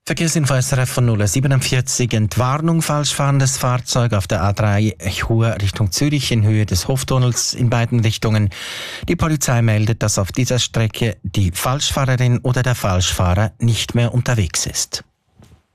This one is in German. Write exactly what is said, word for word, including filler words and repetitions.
Verkehrsinfo S R F von null siebenundvierzig. Entwarnung, falsch fahrendes Fahrzeug auf der A drei Chur Richtung Zürich in Höhe des Hoftunnels in beiden Richtungen. Die Polizei meldet, dass auf dieser Strecke die Falschfahrerin oder der Falschfahrer nicht mehr unterwegs ist.